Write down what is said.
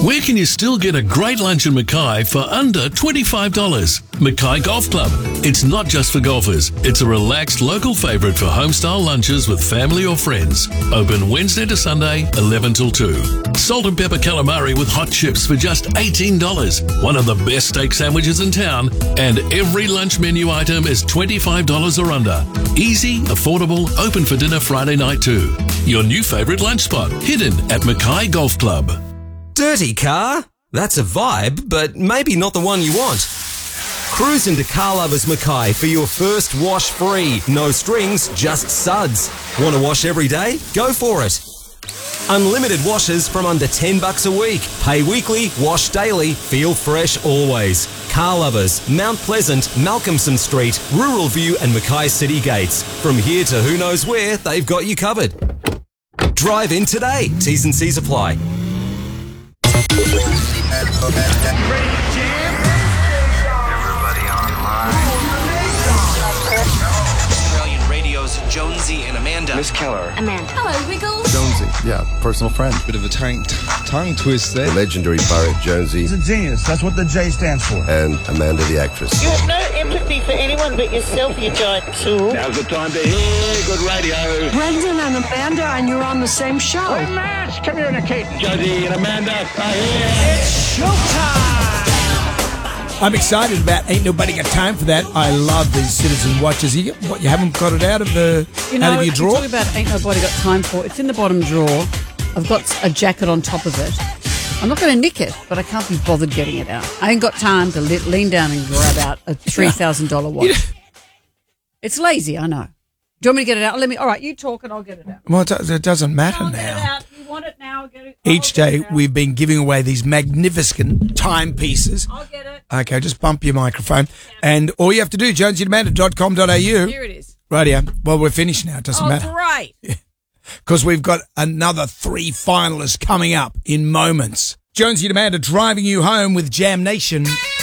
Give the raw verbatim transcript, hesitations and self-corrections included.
Where can you still get a great lunch in Mackay for under twenty-five dollars? Mackay Golf Club. It's not just for golfers. It's a relaxed local favourite for home-style lunches with family or friends. Open Wednesday to Sunday, eleven till two. Salt and pepper calamari with hot chips for just eighteen dollars. One of the best steak sandwiches in town. And every lunch menu item is twenty-five dollars or under. Easy, affordable, open for dinner Friday night too. Your new favourite lunch spot, hidden at Mackay Golf Club. Dirty car? That's a vibe, but maybe not the one you want. Cruise into Car Lovers Mackay for your first wash free. No strings, just suds. Want to wash every day? Go for it. Unlimited washes from under ten bucks a week. Pay weekly, wash daily, feel fresh always. Car Lovers, Mount Pleasant, Malcolmson Street, Rural View and Mackay City Gates. From here to who knows where, they've got you covered. Drive in today. T's and C's apply. Australian Radio's Jonesy and Amanda. Miss Keller. Amanda. Hello, Wiggles. Jonesy, yeah, personal friend. Bit of a tongue, tongue twist there. The legendary pirate Jonesy. He's a genius. That's what the J stands for. And Amanda the actress. You have no empathy for anyone but yourself, you giant tool. Now's the time to hear good radio. Brendan and Amanda, and you're on the same show. Hey, Matt, come here, Kate. Jonesy and Amanda are here. It's showtime! I'm excited about Ain't Nobody Got Time for That. I love these Citizen Watches. You, what, you haven't got it out of the you know, out of your drawer? You talk about Ain't Nobody Got Time for. It's in the bottom drawer. I've got a jacket on top of it. I'm not going to nick it, but I can't be bothered getting it out. I ain't got time to le- lean down and grab out a three thousand dollars watch. It's lazy, I know. Do you want me to get it out? Let me. All right, you talk and I'll get it out. Well, it, do- it doesn't matter I'll now. get it out. You want it now? I'll get it. Each day we've been giving away these magnificent timepieces. I'll get it. Okay, just bump your microphone. And all you have to do, jonesy and amanda dot com dot a u. Here it is. Rightio. Well, we're finished now. It doesn't oh, matter. great. Because we've got another three finalists coming up in moments. Jonesy and Amanda driving you home with Jam Nation.